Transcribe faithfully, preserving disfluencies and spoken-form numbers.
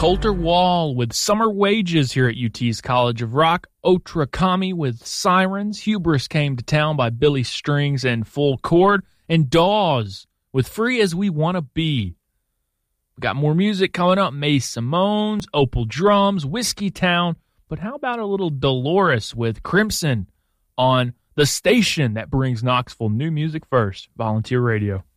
Coulter Wall with Summer Wages here at U T's College of Rock. Otra Kami with Sirens. Hubris Came to Town by Billy Strings and Full Chord. And Dawes with Free As We Wanna Be. We got more music coming up. May Simone's, Opal Drums, Whiskey Town. But how about a little Dolores with Crimson on the station that brings Knoxville new music first, Volunteer Radio.